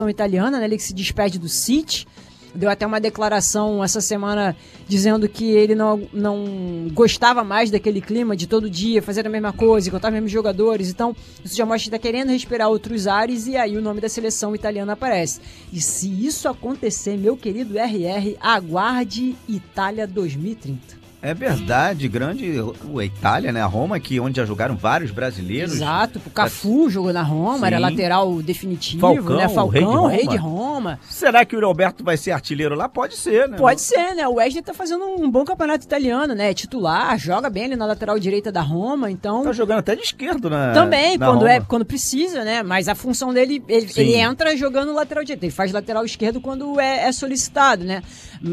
italiana, né? Ele que se despede do City. Deu até uma declaração essa semana dizendo que ele não gostava mais daquele clima de todo dia fazer a mesma coisa, encontrar os mesmos jogadores. Então, isso já mostra que está querendo respirar outros ares e aí o nome da seleção italiana aparece. E se isso acontecer, meu querido RR, aguarde Itália 2030. É verdade, grande a Itália, né? A Roma, onde já jogaram vários brasileiros. Exato, o Cafu jogou na Roma, sim, era lateral definitivo, Falcão, né? Falcão, rei de Roma. Será que o Roberto vai ser artilheiro lá? Pode ser, né? Pode ser, né? O Wesley tá fazendo um bom campeonato italiano, né? Titular, joga bem ali na lateral direita da Roma, então... Tá jogando até de esquerdo, né? Também, quando precisa, né? Mas a função dele, ele entra jogando lateral direito, ele faz lateral esquerdo quando é solicitado, né?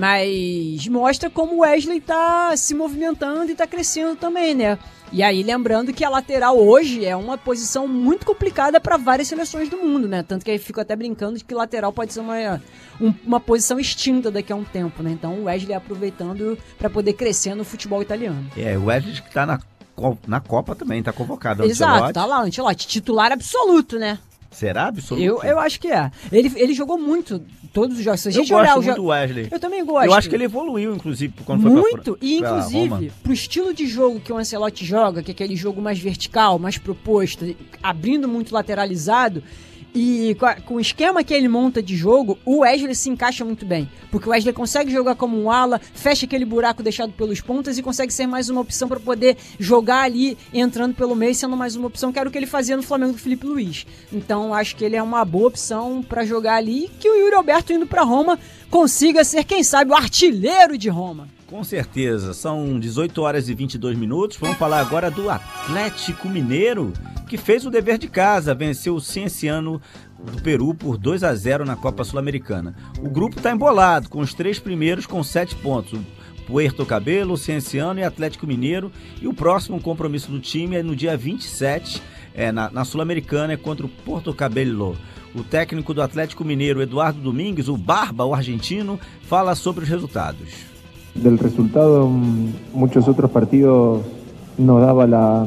Mas mostra como o Wesley tá se movimentando e tá crescendo também, né? E aí, lembrando que a lateral hoje é uma posição muito complicada para várias seleções do mundo, né? Tanto que aí fico até brincando de que lateral pode ser uma posição extinta daqui a um tempo, né? Então o Wesley aproveitando para poder crescer no futebol italiano. O Wesley que tá na Copa também, tá convocado. Exato, tá lá o Ancelotti, titular absoluto, né? Será absoluto? Eu acho que é. Ele jogou muito todos os jogos. Se a gente eu gosto muito do Wesley. Eu também gosto. Eu acho que ele evoluiu, inclusive, quando muito, foi pra e inclusive, pro estilo de jogo que o Ancelotti joga, que é aquele jogo mais vertical, mais proposto, abrindo muito lateralizado, e com o esquema que ele monta de jogo, o Wesley se encaixa muito bem. Porque o Wesley consegue jogar como um ala, fecha aquele buraco deixado pelos pontas e consegue ser mais uma opção para poder jogar ali, entrando pelo meio, sendo mais uma opção, que era o que ele fazia no Flamengo do Felipe Luiz. Então, acho que ele é uma boa opção para jogar ali, e que o Yuri Alberto indo para Roma consiga ser, quem sabe, o artilheiro de Roma. Com certeza, são 18 horas e 22 minutos. Vamos falar agora do Atlético Mineiro, que fez o dever de casa, venceu o Cienciano do Peru por 2-0 na Copa Sul-Americana. O grupo está embolado, com os 3 primeiros com 7 pontos. O Puerto Cabello, o Cienciano e Atlético Mineiro. E o próximo compromisso do time é no dia 27, na Sul-Americana, é contra o Puerto Cabello. O técnico do Atlético Mineiro, Eduardo Domingues, o Barba, o argentino, fala sobre os resultados. Del resultado, muchos otros partidos nos daba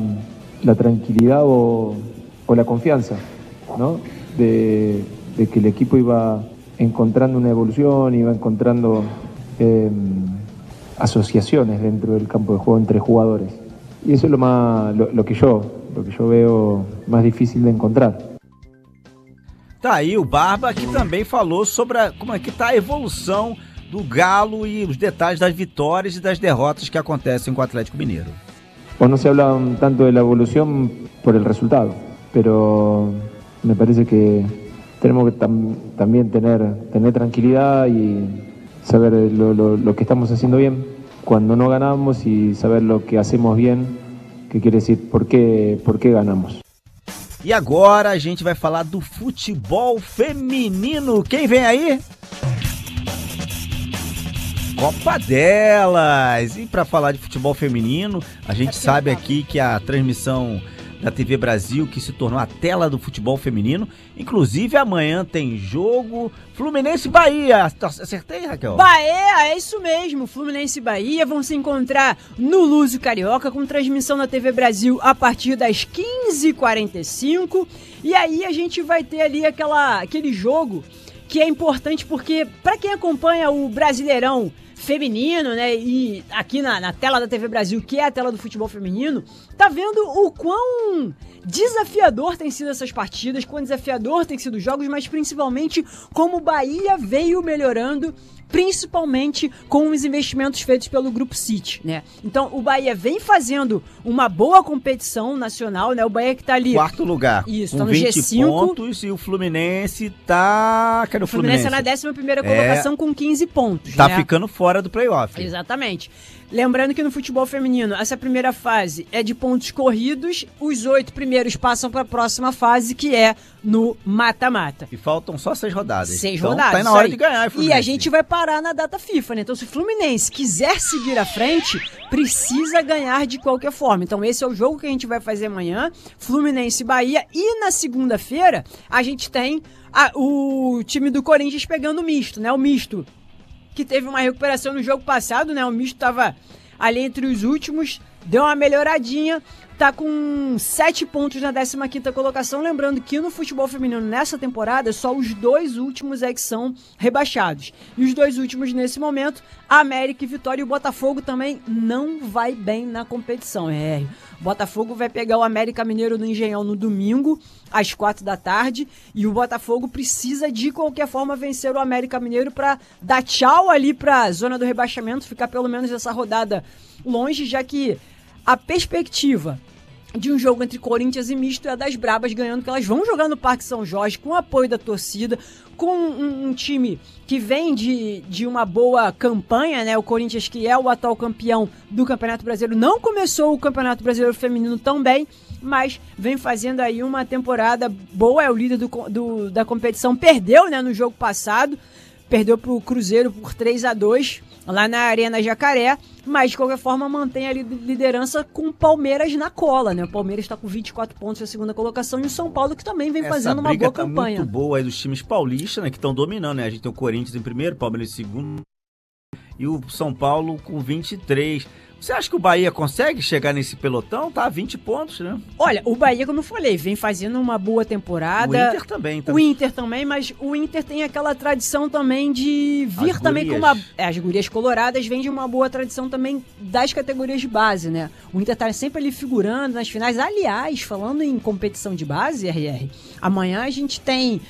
la tranquilidad o la confianza, ¿no? De que el equipo iba encontrando una evolución, iba encontrando asociaciones dentro del campo de juego entre jugadores. Y eso es lo que yo veo más difícil de encontrar. Tá aí o Barba, que também falou sobre como é que tá a evolução do Galo e os detalhes das vitórias e das derrotas que acontecem com o Atlético Mineiro. O no se habla tanto de la evolución por el resultado, pero me parece que tenemos que también tener tranquilidad y saber lo que estamos haciendo bien cuando no ganamos y saber lo que hacemos bien, que quiere decir por qué ganamos. E agora a gente vai falar do futebol feminino. Quem vem aí? Copa delas! E para falar de futebol feminino, a gente sabe aqui que a transmissão da TV Brasil, que se tornou a tela do futebol feminino, inclusive amanhã tem jogo Fluminense e Bahia. Acertei, Raquel? Bahia, é isso mesmo. Fluminense e Bahia vão se encontrar no Luso Carioca, com transmissão da TV Brasil a partir das 15h45. E aí a gente vai ter ali aquele jogo que é importante porque, para quem acompanha o Brasileirão feminino, né, e aqui na tela da TV Brasil, que é a tela do futebol feminino, tá vendo o quão desafiador tem sido essas partidas, quão desafiador tem sido os jogos, mas principalmente como o Bahia veio melhorando, principalmente com os investimentos feitos pelo Grupo City, né? Então o Bahia vem fazendo uma boa competição nacional, né? O Bahia que tá ali... Quarto lugar, isso, com tá no 20 G5. pontos, e o Fluminense tá... Cadê o Fluminense? O Fluminense é na 11ª colocação com 15 pontos, tá, né? ficando fora do playoff. Exatamente. Lembrando que no futebol feminino, essa primeira fase é de pontos corridos, os 8 primeiros passam para a próxima fase, que é no mata-mata. E faltam só 6 rodadas. 6 então, rodadas. Tá aí na hora de ganhar, Fluminense. E a gente vai parar na data FIFA, né? Então, se o Fluminense quiser seguir à frente, precisa ganhar de qualquer forma. Então, esse é o jogo que a gente vai fazer amanhã, Fluminense e Bahia. E na segunda-feira, a gente tem o time do Corinthians pegando o misto, né? O misto que teve uma recuperação no jogo passado, né? O misto estava ali entre os últimos, deu uma melhoradinha, tá com 7 pontos na 15ª colocação, lembrando que no futebol feminino nessa temporada, só os 2 últimos é que são rebaixados. E os 2 últimos nesse momento, a América e Vitória, e o Botafogo também não vai bem na competição. O Botafogo vai pegar o América Mineiro do Engenhão no domingo, às 4 da tarde, e o Botafogo precisa de qualquer forma vencer o América Mineiro para dar tchau ali para a zona do rebaixamento, ficar pelo menos essa rodada longe, já que a perspectiva de um jogo entre Corinthians e Misto é das brabas ganhando, que elas vão jogar no Parque São Jorge com o apoio da torcida, com um time que vem de uma boa campanha, né? O Corinthians, que é o atual campeão do Campeonato Brasileiro, não começou o Campeonato Brasileiro Feminino tão bem, mas vem fazendo aí uma temporada boa, é o líder da competição, perdeu, né, no jogo passado, perdeu para o Cruzeiro por 3-2 lá na Arena Jacaré, mas de qualquer forma mantém a liderança com o Palmeiras na cola, né? O Palmeiras está com 24 pontos na segunda colocação e o São Paulo que também vem fazendo uma boa campanha. Muito boa aí dos times paulistas, né, que estão dominando, né? A gente tem o Corinthians em primeiro, o Palmeiras em segundo e o São Paulo com 23. Você acha que o Bahia consegue chegar nesse pelotão? Tá a 20 pontos, né? Olha, o Bahia, como eu falei, vem fazendo uma boa temporada. O Inter também. O Inter também, mas o Inter tem aquela tradição também de vir também com uma... as gurias coloradas vêm de uma boa tradição também das categorias de base, né? O Inter tá sempre ali figurando nas finais. Aliás, falando em competição de base, RR, amanhã a gente tem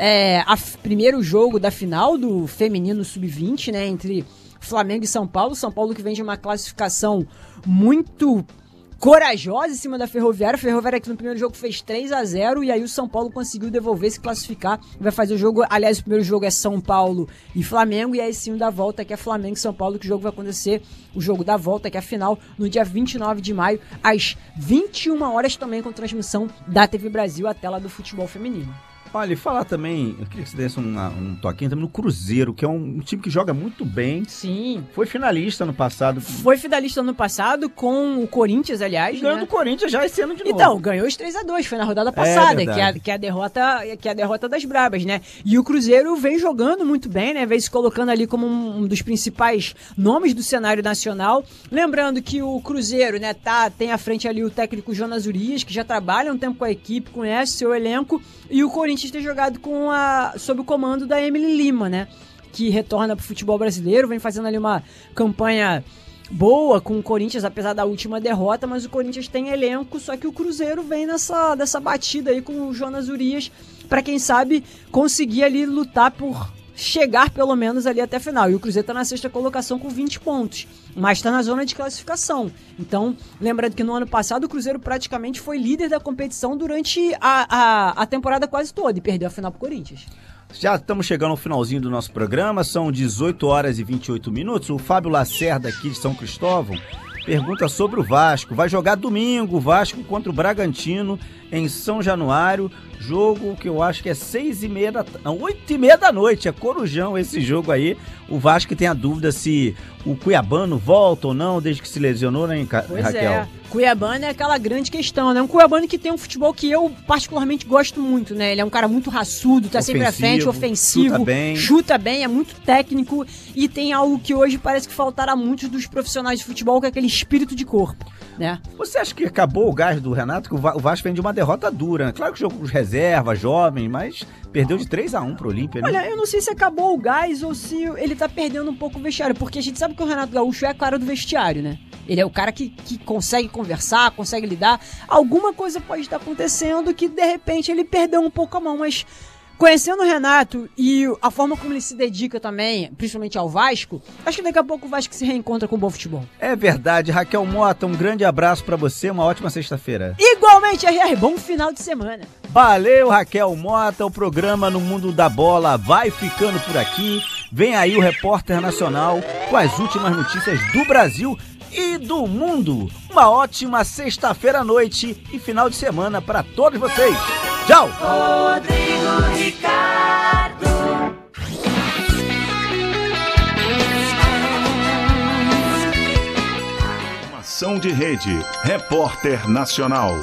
primeiro jogo da final do feminino sub-20, né? Entre Flamengo e São Paulo que vem de uma classificação muito corajosa em cima da Ferroviária. A Ferroviária aqui no primeiro jogo fez 3-0 e aí o São Paulo conseguiu devolver, se classificar. Vai fazer o jogo, aliás, o primeiro jogo é São Paulo e Flamengo, e aí sim o da volta que é Flamengo e São Paulo, que o jogo vai acontecer, o jogo da volta que é a final, no dia 29 de maio, às 21 horas também, com transmissão da TV Brasil, a tela do futebol feminino. Olha, e falar também, eu queria que você desse um toquinho também no Cruzeiro, que é um time que joga muito bem. Sim. Foi finalista no passado. Foi finalista no passado com o Corinthians, aliás. Ganhou do Corinthians já esse ano de novo. Então, ganhou os 3-2, foi na rodada passada, que é a derrota das brabas, né? E o Cruzeiro vem jogando muito bem, né? Vem se colocando ali como um dos principais nomes do cenário nacional. Lembrando que o Cruzeiro, né, tem à frente ali o técnico Jonas Urias, que já trabalha um tempo com a equipe, conhece seu elenco, e o Corinthians ter jogado sob o comando da Emily Lima, né? Que retorna pro futebol brasileiro, vem fazendo ali uma campanha boa com o Corinthians, apesar da última derrota, mas o Corinthians tem elenco, só que o Cruzeiro vem dessa batida aí com o Jonas Urias, para quem sabe conseguir ali lutar por chegar pelo menos ali até a final. E o Cruzeiro tá na 6ª colocação com 20 pontos, mas tá na zona de classificação. Então, lembrando que no ano passado o Cruzeiro praticamente foi líder da competição durante a temporada quase toda e perdeu a final pro Corinthians. Já estamos chegando ao finalzinho do nosso programa, são 18 horas e 28 minutos. O Fábio Lacerda, aqui de São Cristóvão, pergunta sobre o Vasco. Vai jogar domingo o Vasco contra o Bragantino em São Januário. Jogo que eu acho que é 8h30 da noite. É Corujão esse jogo aí. O Vasco tem a dúvida se o Cuiabano volta ou não, desde que se lesionou, né, pois Raquel? É. Cuiabano é aquela grande questão, né? Um Cuiabano que tem um futebol que eu particularmente gosto muito, né? Ele é um cara muito raçudo, tá sempre à frente, ofensivo, chuta bem, é muito técnico e tem algo que hoje parece que faltará a muitos dos profissionais de futebol, que é aquele espírito de corpo, né? Você acha que acabou o gás do Renato? Que o Vasco vem de uma derrota dura, né? Claro que jogou com reserva, jovem, mas perdeu de 3-1 pro Olímpia, né? Olha, eu não sei se acabou o gás ou se ele tá perdendo um pouco o vestiário, porque a gente sabe que o Renato Gaúcho é a cara do vestiário, né? Ele é o cara que consegue conversar, consegue lidar. Alguma coisa pode estar acontecendo que, de repente, ele perdeu um pouco a mão, mas conhecendo o Renato e a forma como ele se dedica também, principalmente ao Vasco, acho que daqui a pouco o Vasco se reencontra com o bom futebol. É verdade. Raquel Mota, um grande abraço pra você, uma ótima sexta-feira. Igualmente, RR, bom final de semana. Valeu, Raquel Mota. O programa No Mundo da Bola vai ficando por aqui. Vem aí o Repórter Nacional com as últimas notícias do Brasil e do mundo. Uma ótima sexta-feira à noite e final de semana para todos vocês. Tchau! Rodrigo Ricardo. Ação de rede. Repórter Nacional.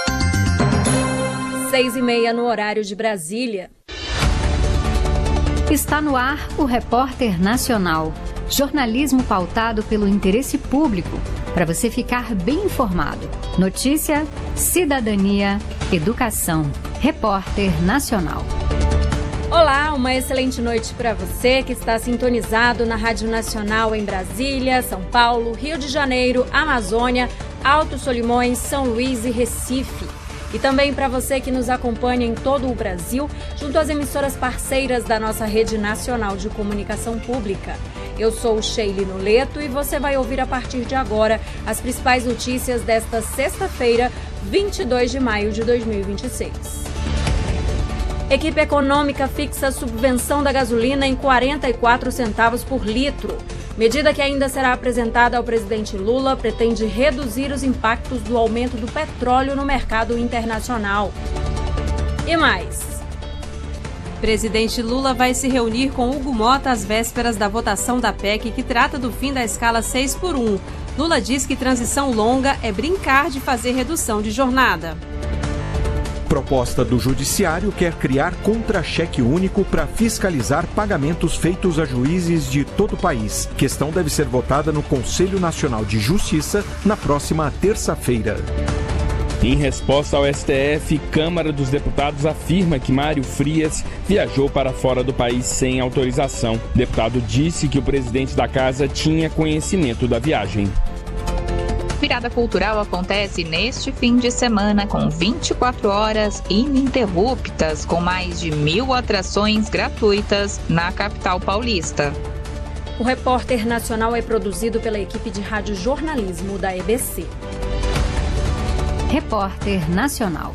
Seis e meia no horário de Brasília. Está no ar o Repórter Nacional. Jornalismo pautado pelo interesse público, para você ficar bem informado. Notícia, cidadania, educação. Repórter Nacional. Olá, uma excelente noite para você que está sintonizado na Rádio Nacional em Brasília, São Paulo, Rio de Janeiro, Amazônia, Alto Solimões, São Luís e Recife. E também para você que nos acompanha em todo o Brasil, junto às emissoras parceiras da nossa Rede Nacional de Comunicação Pública. Eu sou Sheili Noleto e você vai ouvir a partir de agora as principais notícias desta sexta-feira, 22 de maio de 2026. Equipe econômica fixa a subvenção da gasolina em 44 centavos por litro. Medida que ainda será apresentada ao presidente Lula pretende reduzir os impactos do aumento do petróleo no mercado internacional. E mais. Presidente Lula vai se reunir com Hugo Mota às vésperas da votação da PEC que trata do fim da escala 6x1. Lula diz que transição longa é brincar de fazer redução de jornada. Proposta do Judiciário quer criar contra-cheque único para fiscalizar pagamentos feitos a juízes de todo o país. Questão deve ser votada no Conselho Nacional de Justiça na próxima terça-feira. Em resposta ao STF, Câmara dos Deputados afirma que Mário Frias viajou para fora do país sem autorização. O deputado disse que o presidente da casa tinha conhecimento da viagem. Virada Cultural acontece neste fim de semana com 24 horas ininterruptas, com mais de 1.000 atrações gratuitas na capital paulista. O Repórter Nacional é produzido pela equipe de rádio jornalismo da EBC. Repórter Nacional.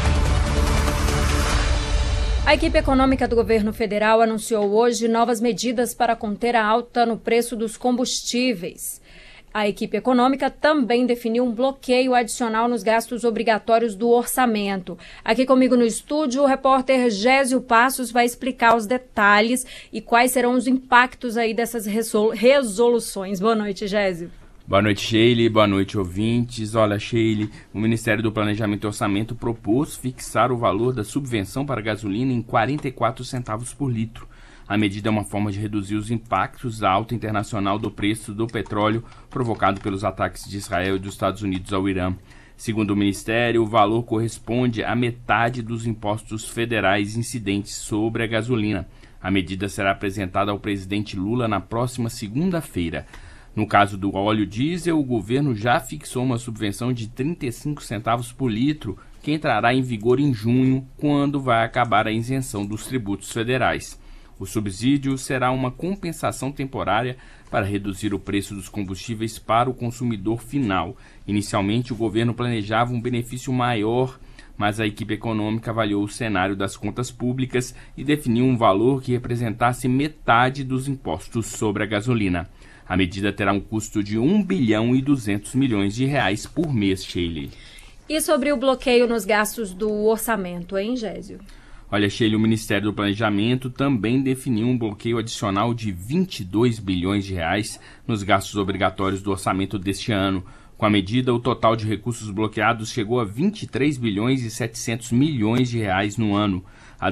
A equipe econômica do governo federal anunciou hoje novas medidas para conter a alta no preço dos combustíveis. A equipe econômica também definiu um bloqueio adicional nos gastos obrigatórios do orçamento. Aqui comigo no estúdio, o repórter Gésio Passos vai explicar os detalhes e quais serão os impactos aí dessas resoluções. Boa noite, Gésio. Boa noite, Sheili. Boa noite, ouvintes. Olha, Sheili, o Ministério do Planejamento e Orçamento propôs fixar o valor da subvenção para a gasolina em 44 centavos por litro. A medida é uma forma de reduzir os impactos da alta internacional do preço do petróleo provocado pelos ataques de Israel e dos Estados Unidos ao Irã. Segundo o Ministério, o valor corresponde à metade dos impostos federais incidentes sobre a gasolina. A medida será apresentada ao presidente Lula na próxima segunda-feira. No caso do óleo diesel, o governo já fixou uma subvenção de 35 centavos por litro, que entrará em vigor em junho, quando vai acabar a isenção dos tributos federais. O subsídio será uma compensação temporária para reduzir o preço dos combustíveis para o consumidor final. Inicialmente, o governo planejava um benefício maior, mas a equipe econômica avaliou o cenário das contas públicas e definiu um valor que representasse metade dos impostos sobre a gasolina. A medida terá um custo de 1 bilhão e 200 milhões de reais por mês, Sheili. E sobre o bloqueio nos gastos do orçamento, hein, Gésio? Olha, Sheili, o Ministério do Planejamento também definiu um bloqueio adicional de 22 bilhões de reais nos gastos obrigatórios do orçamento deste ano. Com a medida, o total de recursos bloqueados chegou a 23 bilhões e 700 milhões de reais no ano.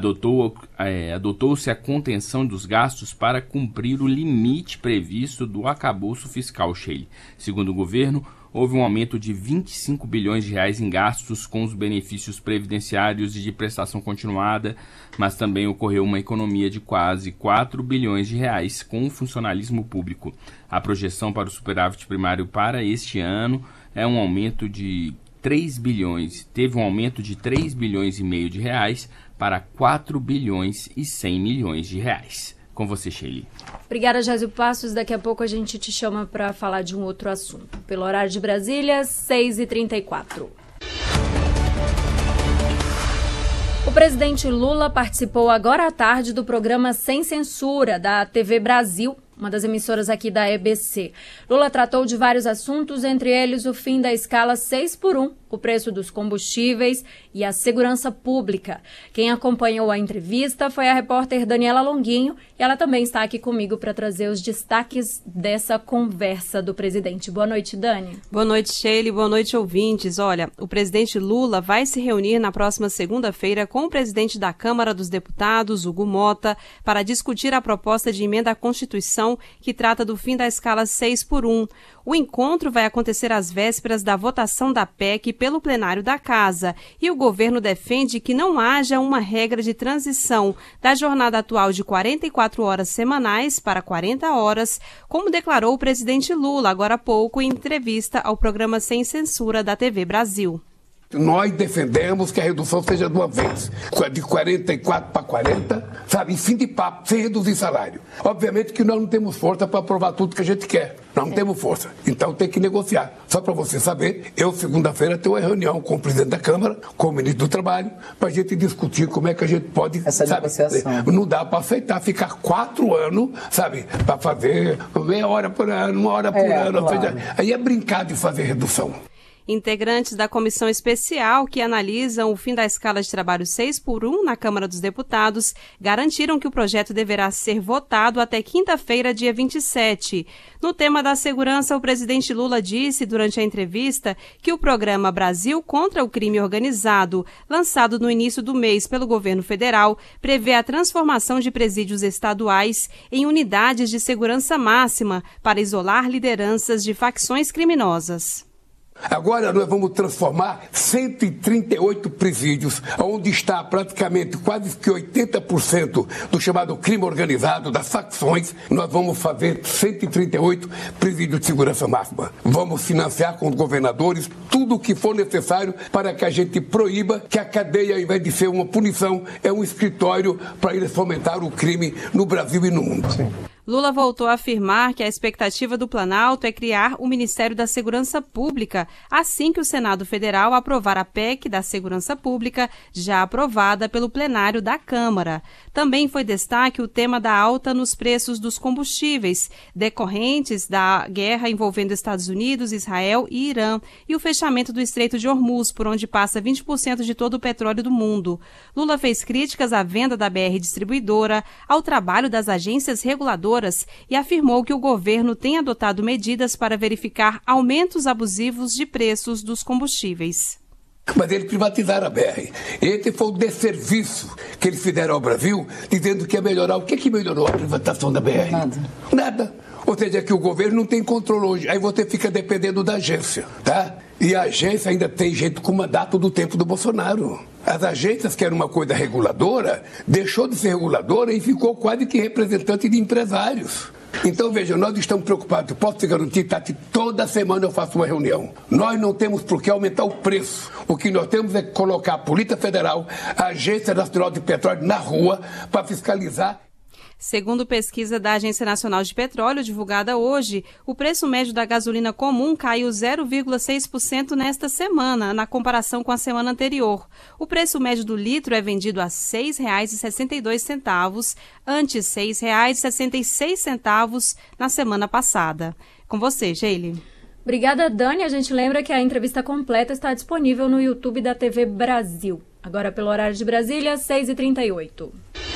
Adotou-se a contenção dos gastos para cumprir o limite previsto do arcabouço fiscal, Sheili. Segundo o governo, houve um aumento de 25 bilhões de reais em gastos com os benefícios previdenciários e de prestação continuada, mas também ocorreu uma economia de quase 4 bilhões de reais com o funcionalismo público. A projeção para o superávit primário para este ano é um aumento de 3 bilhões, teve um aumento de 3 bilhões e meio de reais para 4 bilhões e 100 milhões de reais. Com você, Sheili. Obrigada, Gésio Passos. Daqui a pouco a gente te chama para falar de um outro assunto. Pelo horário de Brasília, 6h34. O presidente Lula participou agora à tarde do programa Sem Censura, da TV Brasil, uma das emissoras aqui da EBC. Lula tratou de vários assuntos, entre eles o fim da escala 6x1, o preço dos combustíveis e a segurança pública. Quem acompanhou a entrevista foi a repórter Daniela Longuinho e ela também está aqui comigo para trazer os destaques dessa conversa do presidente. Boa noite, Dani. Boa noite, Sheila. Boa noite, ouvintes. Olha, o presidente Lula vai se reunir na próxima segunda-feira com o presidente da Câmara dos Deputados, Hugo Mota, para discutir a proposta de emenda à Constituição que trata do fim da escala 6x1. O encontro vai acontecer às vésperas da votação da PEC pelo plenário da Casa e o governo defende que não haja uma regra de transição da jornada atual de 44 horas semanais para 40 horas, como declarou o presidente Lula agora há pouco em entrevista ao programa Sem Censura da TV Brasil. Nós defendemos que a redução seja de uma vez, de 44 para 40, sabe, fim de papo, sem reduzir salário. Obviamente que nós não temos força para aprovar tudo que a gente quer, nós não temos força, então tem que negociar. Só para você saber, eu segunda-feira tenho uma reunião com o presidente da Câmara, com o ministro do Trabalho, para a gente discutir como é que a gente pode, essa negociação. Não dá para aceitar ficar 4 anos, sabe, para fazer meia hora por ano, 1 hora por ano, claro. Seja, aí é brincar de fazer redução. Integrantes da comissão especial que analisam o fim da escala de trabalho 6x1 na Câmara dos Deputados garantiram que o projeto deverá ser votado até quinta-feira, dia 27. No tema da segurança, o presidente Lula disse durante a entrevista que o programa Brasil contra o Crime Organizado, lançado no início do mês pelo governo federal, prevê a transformação de presídios estaduais em unidades de segurança máxima para isolar lideranças de facções criminosas. Agora nós vamos transformar 138 presídios, onde está praticamente quase que 80% do chamado crime organizado, das facções. Nós vamos fazer 138 presídios de segurança máxima. Vamos financiar com os governadores tudo o que for necessário para que a gente proíba que a cadeia, ao invés de ser uma punição, é um escritório para eles fomentar o crime no Brasil e no mundo. Sim. Lula voltou a afirmar que a expectativa do Planalto é criar o Ministério da Segurança Pública, assim que o Senado Federal aprovar a PEC da Segurança Pública, já aprovada pelo plenário da Câmara. Também foi destaque o tema da alta nos preços dos combustíveis, decorrentes da guerra envolvendo Estados Unidos, Israel e Irã, e o fechamento do Estreito de Hormuz, por onde passa 20% de todo o petróleo do mundo. Lula fez críticas à venda da BR Distribuidora, ao trabalho das agências reguladoras e afirmou que o governo tem adotado medidas para verificar aumentos abusivos de preços dos combustíveis. Mas eles privatizaram a BR. Esse foi o desserviço que eles fizeram ao Brasil, dizendo que ia melhorar. O que melhorou a privatização da BR? Nada. Ou seja, que o governo não tem controle hoje. Aí você fica dependendo da agência, tá? E a agência ainda tem gente com mandato do tempo do Bolsonaro. As agências, que eram uma coisa reguladora, deixou de ser reguladora e ficou quase que representante de empresários. Então, veja, nós estamos preocupados. Posso te garantir, Tati, toda semana eu faço uma reunião. Nós não temos por que aumentar o preço. O que nós temos é colocar a Polícia Federal, a Agência Nacional de Petróleo na rua para fiscalizar. Segundo pesquisa da Agência Nacional de Petróleo, divulgada hoje, o preço médio da gasolina comum caiu 0,6% nesta semana, na comparação com a semana anterior. O preço médio do litro é vendido a R$ 6,62, antes R$ 6,66 na semana passada. Com você, Sheila. Obrigada, Dani. A gente lembra que a entrevista completa está disponível no YouTube da TV Brasil. Agora, pelo horário de Brasília, 6h38.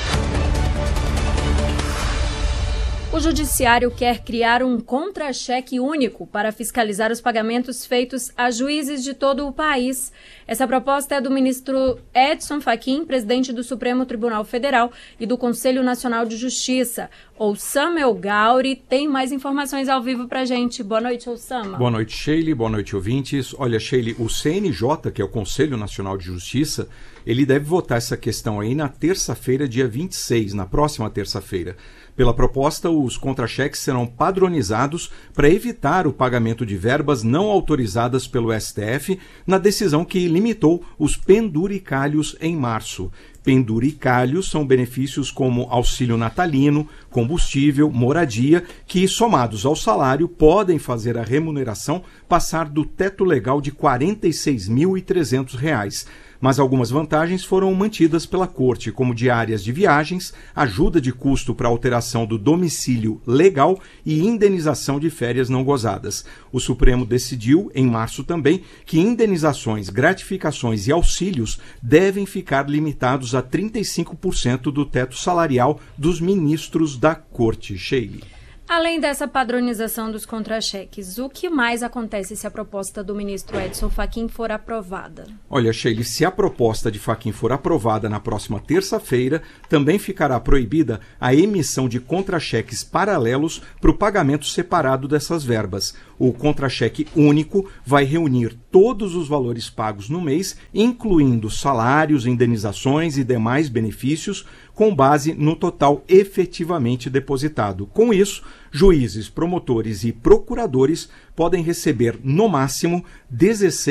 O Judiciário quer criar um contra-cheque único para fiscalizar os pagamentos feitos a juízes de todo o país. Essa proposta é do ministro Edson Fachin, presidente do Supremo Tribunal Federal e do Conselho Nacional de Justiça. Oussama El Gauri tem mais informações ao vivo para a gente. Boa noite, Oussama. Boa noite, Sheila. Boa noite, ouvintes. Olha, Sheila, o CNJ, que é o Conselho Nacional de Justiça, ele deve votar essa questão aí na terça-feira, dia 26, na próxima terça-feira. Pela proposta, os contra-cheques serão padronizados para evitar o pagamento de verbas não autorizadas pelo STF na decisão que limitou os penduricalhos em março. penduricalhos são benefícios como auxílio natalino, combustível, moradia, que, somados ao salário, podem fazer a remuneração passar do teto legal de R$ 46.300. Mas algumas vantagens foram mantidas pela Corte, como diárias de viagens, ajuda de custo para alteração do domicílio legal e indenização de férias não gozadas. O Supremo decidiu, em março também, que indenizações, gratificações e auxílios devem ficar limitados a 35% do teto salarial dos ministros da Corte. Sheila. Além dessa padronização dos contra-cheques, o que mais acontece se a proposta do ministro Edson Fachin for aprovada? Olha, Sheila, se a proposta de Fachin for aprovada na próxima terça-feira, também ficará proibida a emissão de contra-cheques paralelos para o pagamento separado dessas verbas. O contra-cheque único vai reunir todos os valores pagos no mês, incluindo salários, indenizações e demais benefícios, com base no total efetivamente depositado. Com isso, juízes, promotores e procuradores podem receber, no máximo, R$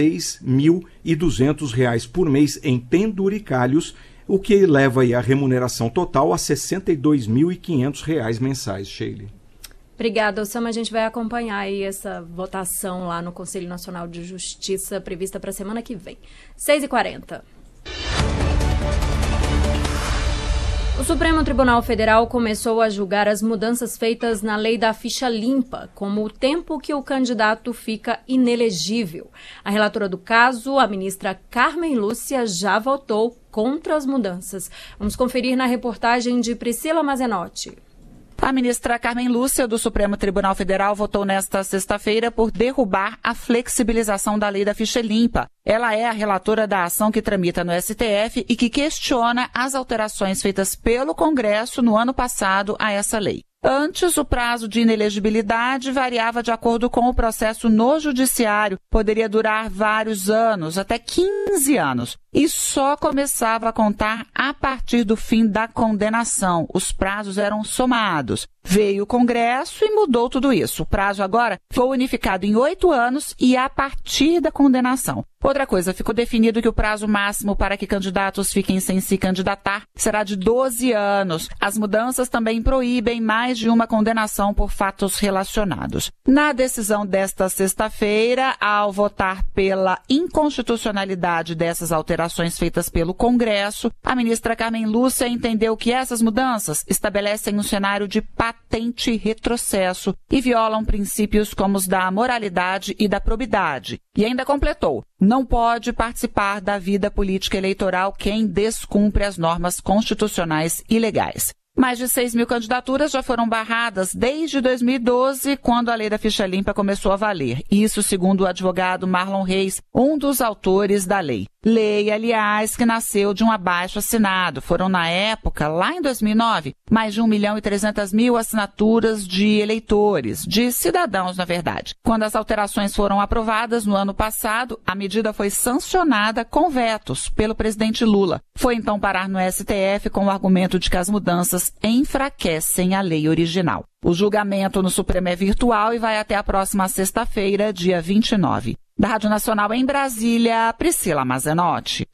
16.200 por mês em penduricalhos, o que leva aí a remuneração total a R$ 62.500 mensais, Sheila. Obrigada, Osama. A gente vai acompanhar aí essa votação lá no Conselho Nacional de Justiça, prevista para a semana que vem. 6h40. O Supremo Tribunal Federal começou a julgar as mudanças feitas na lei da ficha limpa, como o tempo que o candidato fica inelegível. A relatora do caso, a ministra Carmen Lúcia, já votou contra as mudanças. Vamos conferir na reportagem de Priscila Mazenotti. A ministra Carmen Lúcia, do Supremo Tribunal Federal, votou nesta sexta-feira por derrubar a flexibilização da lei da ficha limpa. Ela é a relatora da ação que tramita no STF e que questiona as alterações feitas pelo Congresso no ano passado a essa lei. Antes, o prazo de inelegibilidade variava de acordo com o processo no judiciário. Poderia durar vários anos, até 15 anos. E só começava a contar a partir do fim da condenação. Os prazos eram somados. Veio o Congresso e mudou tudo isso. O prazo agora foi unificado em 8 anos e a partir da condenação. Outra coisa, ficou definido que o prazo máximo para que candidatos fiquem sem se candidatar será de 12 anos. As mudanças também proíbem mais de uma condenação por fatos relacionados. Na decisão desta sexta-feira, ao votar pela inconstitucionalidade dessas alterações feitas pelo Congresso, a ministra Carmen Lúcia entendeu que essas mudanças estabelecem um cenário de patente retrocesso e violam princípios como os da moralidade e da probidade. E ainda completou: não pode participar da vida política eleitoral quem descumpre as normas constitucionais e legais. Mais de 6.000 candidaturas já foram barradas desde 2012, quando a lei da ficha limpa começou a valer. Isso segundo o advogado Marlon Reis, um dos autores da lei. Lei, aliás, que nasceu de um abaixo-assinado. Foram, na época, lá em 2009, mais de 1.300.000 assinaturas de eleitores, de cidadãos, na verdade. Quando as alterações foram aprovadas no ano passado, a medida foi sancionada com vetos pelo presidente Lula. Foi então parar no STF com o argumento de que as mudanças enfraquecem a lei original. O julgamento no Supremo é virtual e vai até a próxima sexta-feira, dia 29. Da Rádio Nacional em Brasília, Priscila Mazenotti.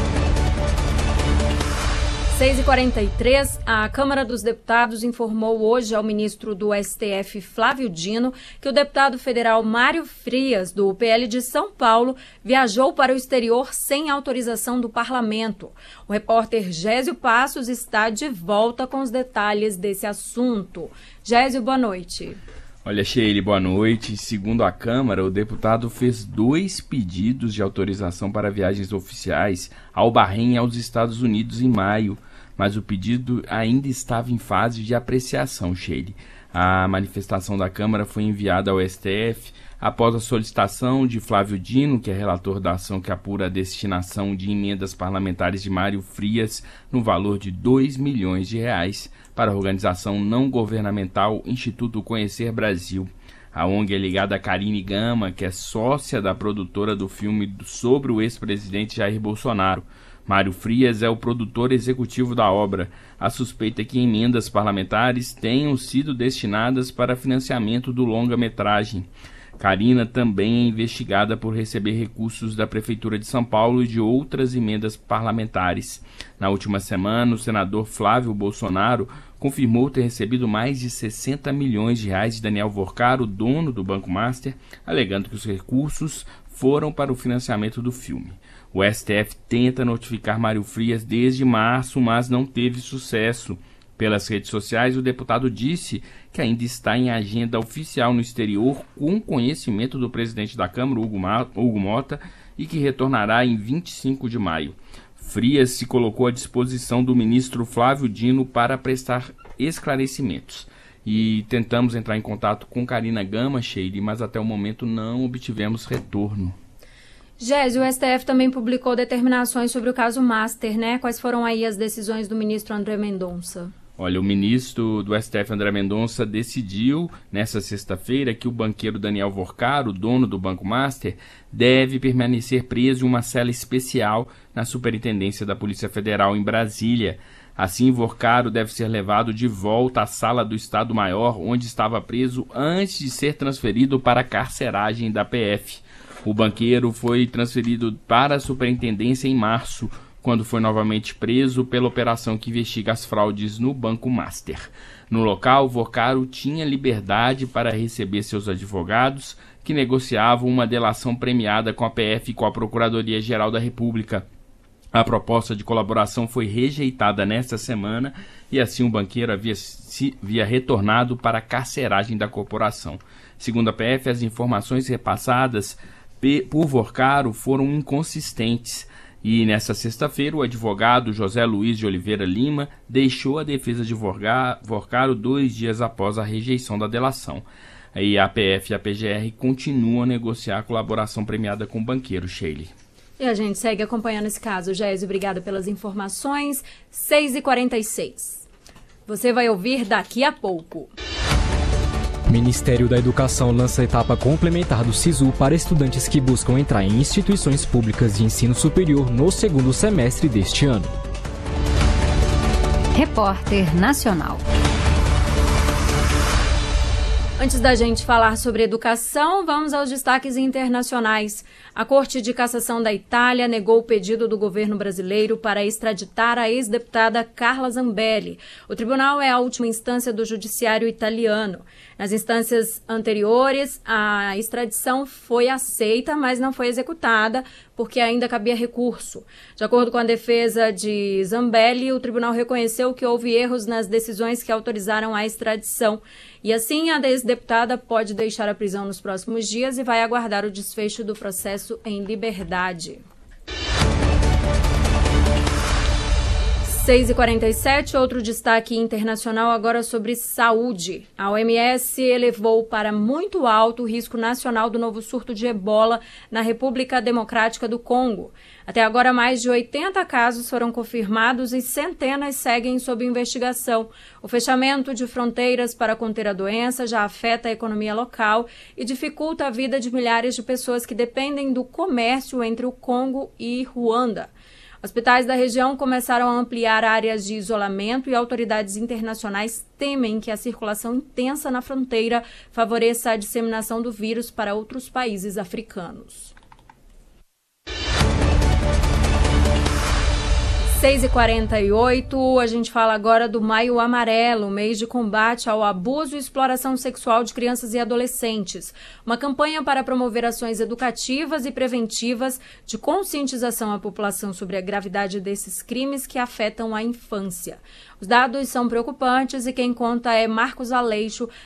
6h43, a Câmara dos Deputados informou hoje ao ministro do STF, Flávio Dino, que o deputado federal Mário Frias, do PL de São Paulo, viajou para o exterior sem autorização do parlamento. O repórter Gésio Passos está de volta com os detalhes desse assunto. Gésio, boa noite. Olha, Sheila, boa noite. Segundo a Câmara, o deputado fez 2 pedidos de autorização para viagens oficiais ao Bahrein e aos Estados Unidos em maio, mas o pedido ainda estava em fase de apreciação, Sheila. A manifestação da Câmara foi enviada ao STF após a solicitação de Flávio Dino, que é relator da ação que apura a destinação de emendas parlamentares de Mário Frias, no valor de R$ 2 milhões para a organização não governamental Instituto Conhecer Brasil. A ONG é ligada a Karine Gama, que é sócia da produtora do filme sobre o ex-presidente Jair Bolsonaro. Mário Frias é o produtor executivo da obra. A suspeita é que emendas parlamentares tenham sido destinadas para financiamento do longa-metragem. Karina também é investigada por receber recursos da Prefeitura de São Paulo e de outras emendas parlamentares. Na última semana, o senador Flávio Bolsonaro confirmou ter recebido mais de 60 milhões de reais de Daniel Vorcaro, dono do Banco Master, alegando que os recursos foram para o financiamento do filme. O STF tenta notificar Mário Frias desde março, mas não teve sucesso. Pelas redes sociais, o deputado disse que ainda está em agenda oficial no exterior com conhecimento do presidente da Câmara, Hugo Mota, e que retornará em 25 de maio. Frias se colocou à disposição do ministro Flávio Dino para prestar esclarecimentos. E tentamos entrar em contato com Karina Gama, Sheila, mas até o momento não obtivemos retorno. Gésio, o STF também publicou determinações sobre o caso Master, né? Quais foram aí as decisões do ministro André Mendonça? Olha, o ministro do STF, André Mendonça, decidiu nesta sexta-feira que o banqueiro Daniel Vorcaro, dono do Banco Master, deve permanecer preso em uma cela especial na Superintendência da Polícia Federal em Brasília. Assim, Vorcaro deve ser levado de volta à sala do Estado-Maior, onde estava preso antes de ser transferido para a carceragem da PF. O banqueiro foi transferido para a Superintendência em março, quando foi novamente preso pela operação que investiga as fraudes no Banco Master. No local, Vorcaro tinha liberdade para receber seus advogados, que negociavam uma delação premiada com a PF e com a Procuradoria-Geral da República. A proposta de colaboração foi rejeitada nesta semana e assim o banqueiro havia retornado para a carceragem da corporação. Segundo a PF, as informações repassadas por Vorcaro foram inconsistentes. E nesta sexta-feira, o advogado José Luiz de Oliveira Lima deixou a defesa de Vorcaro 2 dias após a rejeição da delação. E a PF e a PGR continuam a negociar a colaboração premiada com o banqueiro, Sheila. E a gente segue acompanhando esse caso. Gésio, obrigada pelas informações. 6h46. Você vai ouvir daqui a pouco. O Ministério da Educação lança a etapa complementar do SISU para estudantes que buscam entrar em instituições públicas de ensino superior no segundo semestre deste ano. Repórter Nacional. Antes da gente falar sobre educação, vamos aos destaques internacionais. A Corte de Cassação da Itália negou o pedido do governo brasileiro para extraditar a ex-deputada Carla Zambelli. O tribunal é a última instância do judiciário italiano. Nas instâncias anteriores, a extradição foi aceita, mas não foi executada, porque ainda cabia recurso. De acordo com a defesa de Zambelli, o tribunal reconheceu que houve erros nas decisões que autorizaram a extradição. E assim, a ex-deputada pode deixar a prisão nos próximos dias e vai aguardar o desfecho do processo em liberdade. 6h47, outro destaque internacional agora sobre saúde. A OMS elevou para muito alto o risco nacional do novo surto de ebola na República Democrática do Congo. Até agora, mais de 80 casos foram confirmados e centenas seguem sob investigação. O fechamento de fronteiras para conter a doença já afeta a economia local e dificulta a vida de milhares de pessoas que dependem do comércio entre o Congo e Ruanda. Hospitais da região começaram a ampliar áreas de isolamento e autoridades internacionais temem que a circulação intensa na fronteira favoreça a disseminação do vírus para outros países africanos. 6h48, a gente fala agora do Maio Amarelo, mês de combate ao abuso e exploração sexual de crianças e adolescentes. Uma campanha para promover ações educativas e preventivas de conscientização à população sobre a gravidade desses crimes que afetam a infância. Os dados são preocupantes e quem conta é Marcos Aleixo,